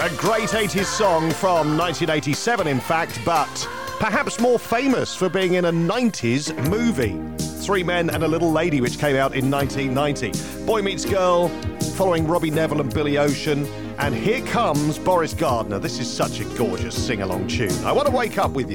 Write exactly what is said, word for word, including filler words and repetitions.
A great eighties song from nineteen eighty-seven, in fact, but perhaps more famous for being in a nineties movie. Three Men and a Little Lady, which came out in nineteen ninety. Boy Meets Girl, following Robbie Neville and Billy Ocean. And here comes Boris Gardner. This is such a gorgeous sing-along tune. I Want to Wake Up With You.